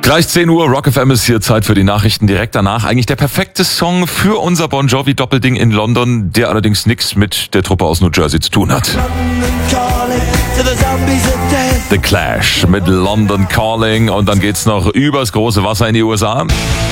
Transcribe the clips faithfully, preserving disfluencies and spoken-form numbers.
Gleich zehn Uhr, Rock F M ist hier, Zeit für die Nachrichten. Direkt danach eigentlich der perfekte Song für unser Bon Jovi Doppelding in London, der allerdings nichts mit der Truppe aus New Jersey zu tun hat. The Clash mit London Calling und dann geht's noch übers große Wasser in die U S A.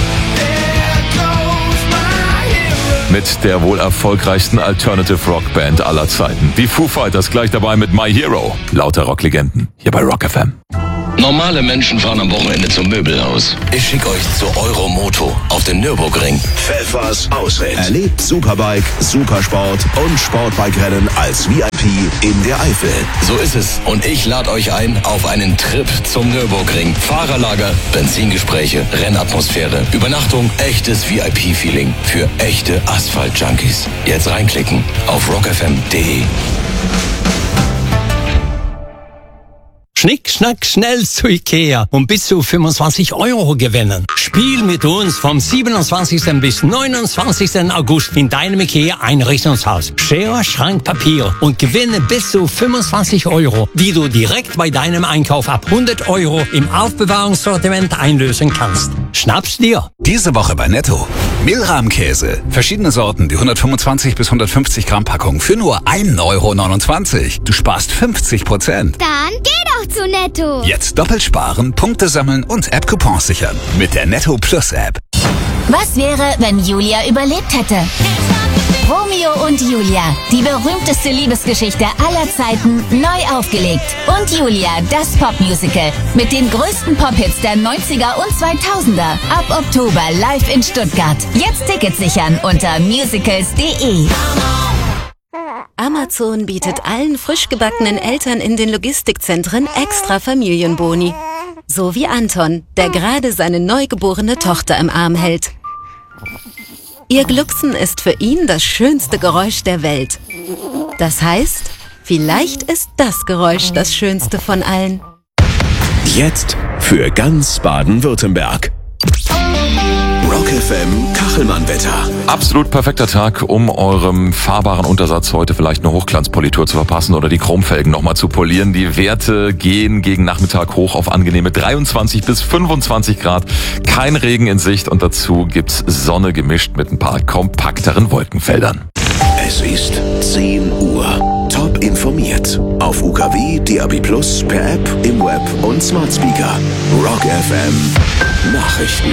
Mit der wohl erfolgreichsten Alternative Rock Band aller Zeiten. Die Foo Fighters gleich dabei mit My Hero. Lauter Rocklegenden hier bei Rock F M. Normale Menschen fahren am Wochenende zum Möbelhaus. Ich schicke euch zu Euromoto auf den Nürburgring. Pfeffers Ausritt. Erlebt Superbike, Supersport und Sportbike-Rennen als V I P in der Eifel. So ist es. Und ich lade euch ein auf einen Trip zum Nürburgring. Fahrerlager, Benzingespräche, Rennatmosphäre, Übernachtung, echtes V I P-Feeling für echte Asphalt-Junkies. Jetzt reinklicken auf rock f m punkt d e. Schnick, schnack, schnell zu Ikea und bis zu fünfundzwanzig Euro gewinnen. Spiel mit uns vom siebenundzwanzigsten bis neunundzwanzigsten August in deinem Ikea Einrichtungshaus. Schere, Schrank, Papier und gewinne bis zu fünfundzwanzig Euro, die du direkt bei deinem Einkauf ab hundert Euro im Aufbewahrungssortiment einlösen kannst. Schnapp's dir! Diese Woche bei Netto. Mehlrahmkäse. Verschiedene Sorten, die hundertfünfundzwanzig bis hundertfünfzig Gramm Packung für nur ein Euro neunundzwanzig. Du sparst fünfzig Prozent. Dann geh doch zu Netto. Jetzt doppelt sparen, Punkte sammeln und App-Coupons sichern. Mit der Netto Plus App. Was wäre, wenn Julia überlebt hätte? Romeo und Julia, die berühmteste Liebesgeschichte aller Zeiten, neu aufgelegt. Und Julia, das Popmusical mit den größten Pop-Hits der neunziger und zweitausender. Ab Oktober live in Stuttgart. Jetzt Tickets sichern unter musicals punkt d e. Amazon bietet allen frisch gebackenen Eltern in den Logistikzentren extra Familienboni. So wie Anton, der gerade seine neugeborene Tochter im Arm hält. Ihr Glucksen ist für ihn das schönste Geräusch der Welt. Das heißt, vielleicht ist das Geräusch das schönste von allen. Jetzt für ganz Baden-Württemberg. Rock F M Kachelmann-Wetter. Absolut perfekter Tag, um eurem fahrbaren Untersatz heute vielleicht eine Hochglanzpolitur zu verpassen oder die Chromfelgen nochmal zu polieren. Die Werte gehen gegen Nachmittag hoch auf angenehme dreiundzwanzig bis fünfundzwanzig Grad. Kein Regen in Sicht und dazu gibt's Sonne gemischt mit ein paar kompakteren Wolkenfeldern. Es ist zehn Uhr. Top informiert. Auf U K W, D A B plus, per App, im Web und Smart Speaker. Rock F M Nachrichten.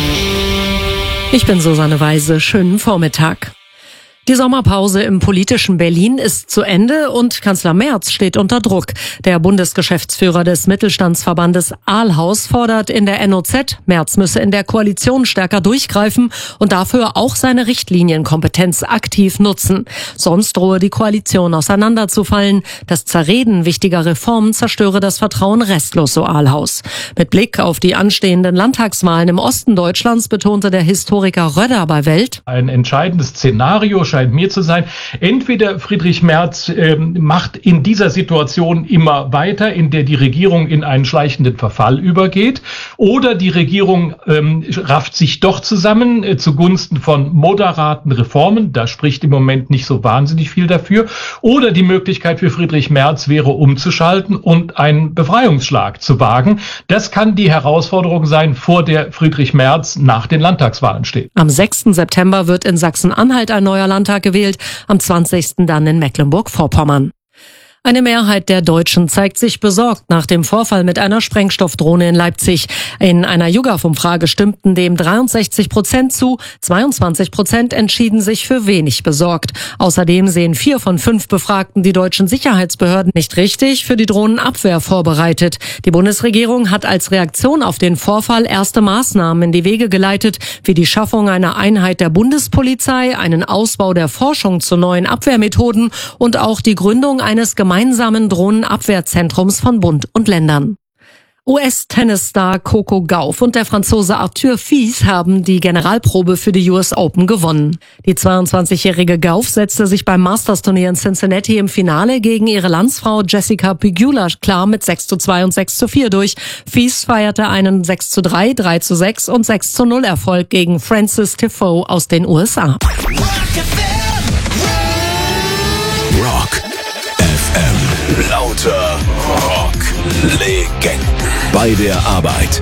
Ich bin Susanne Weise. Schönen Vormittag. Die Sommerpause im politischen Berlin ist zu Ende und Kanzler Merz steht unter Druck. Der Bundesgeschäftsführer des Mittelstandsverbandes Ahlhaus fordert in der N O Z, Merz müsse in der Koalition stärker durchgreifen und dafür auch seine Richtlinienkompetenz aktiv nutzen. Sonst drohe die Koalition auseinanderzufallen. Das Zerreden wichtiger Reformen zerstöre das Vertrauen restlos, so Ahlhaus. Mit Blick auf die anstehenden Landtagswahlen im Osten Deutschlands betonte der Historiker Röder bei Welt: Ein entscheidendes Szenario scheint mir zu sein. Entweder Friedrich Merz äh, macht in dieser Situation immer weiter, in der die Regierung in einen schleichenden Verfall übergeht, oder die Regierung ähm, rafft sich doch zusammen äh, zugunsten von moderaten Reformen. Da spricht im Moment nicht so wahnsinnig viel dafür. Oder die Möglichkeit für Friedrich Merz wäre, umzuschalten und einen Befreiungsschlag zu wagen. Das kann die Herausforderung sein, vor der Friedrich Merz nach den Landtagswahlen steht. Am sechsten September wird in Sachsen-Anhalt ein neuer Landtag gewählt, am zwanzigsten dann in Mecklenburg-Vorpommern. Eine Mehrheit der Deutschen zeigt sich besorgt nach dem Vorfall mit einer Sprengstoffdrohne in Leipzig. In einer YouGov-Umfrage stimmten dem dreiundsechzig Prozent zu, zweiundzwanzig Prozent entschieden sich für wenig besorgt. Außerdem sehen vier von fünf Befragten die deutschen Sicherheitsbehörden nicht richtig für die Drohnenabwehr vorbereitet. Die Bundesregierung hat als Reaktion auf den Vorfall erste Maßnahmen in die Wege geleitet, wie die Schaffung einer Einheit der Bundespolizei, einen Ausbau der Forschung zu neuen Abwehrmethoden und auch die Gründung eines gemeinsamen Drohnenabwehrzentrums von Bund und Ländern. U S-Tennisstar Coco Gauff und der Franzose Arthur Fils haben die Generalprobe für die U S Open gewonnen. Die zweiundzwanzigjährige Gauff setzte sich beim Masters-Turnier in Cincinnati im Finale gegen ihre Landsfrau Jessica Pegula klar mit sechs zu zwei und sechs zu vier durch. Fils feierte einen sechs zu drei, drei zu sechs und sechs zu null Erfolg gegen Frances Tiafoe aus den U S A. Rock F M. Lauter Rock-Legenden. Bei der Arbeit.